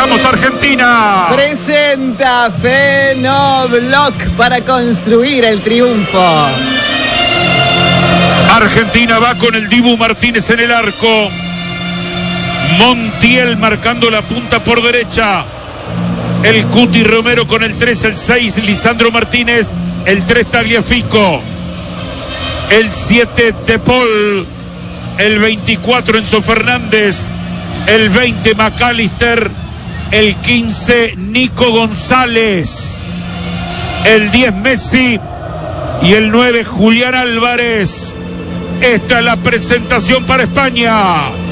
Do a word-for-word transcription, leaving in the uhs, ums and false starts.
Vamos Argentina. Presenta Fenobloc para construir el triunfo. Argentina va con el Dibu Martínez en el arco. Montiel marcando la punta por derecha. El Cuti Romero con el tres, el seis, Lisandro Martínez. El tres, Tagliafico. El siete, De Paul. El veinticuatro, Enzo Fernández. El veinte, McAllister. El quince, Nico González. El diez, Messi. Y el nueve, Julián Álvarez. Esta es la presentación para España.